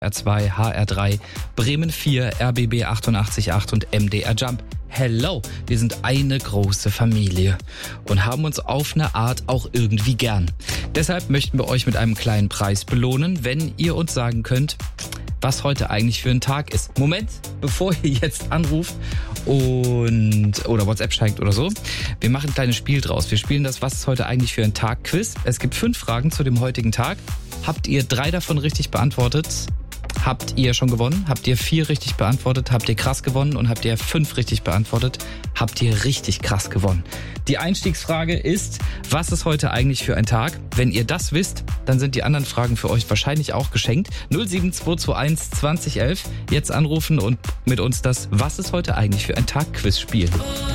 R2, HR3, Bremen 4, RBB 88.8 und MDR Jump. Hello, wir sind eine große Familie und haben uns auf eine Art auch irgendwie gern. Deshalb möchten wir euch mit einem kleinen Preis belohnen, wenn ihr uns sagen könnt, was heute eigentlich für ein Tag ist. Moment, bevor ihr jetzt anruft oder WhatsApp schreibt oder so. Wir machen ein kleines Spiel draus. Wir spielen das Was ist heute eigentlich für ein Tag Quiz. Es gibt 5 Fragen zu dem heutigen Tag. Habt ihr 3 davon richtig beantwortet? Habt ihr schon gewonnen? Habt ihr 4 richtig beantwortet? Habt ihr krass gewonnen? Und habt ihr 5 richtig beantwortet? Habt ihr richtig krass gewonnen? Die Einstiegsfrage ist, was ist heute eigentlich für ein Tag? Wenn ihr das wisst, dann sind die anderen Fragen für euch wahrscheinlich auch geschenkt. 07221 2011. Jetzt anrufen und mit uns das Was ist heute eigentlich für ein Tag Quiz spielen.